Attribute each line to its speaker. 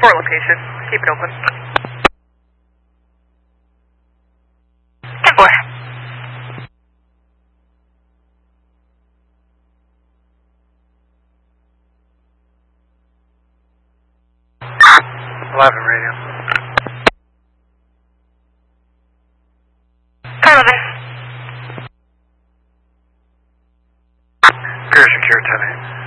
Speaker 1: Fort location. Keep it open. 10-4.
Speaker 2: Radio.
Speaker 1: Carlo there.
Speaker 2: Pier secure 10-8.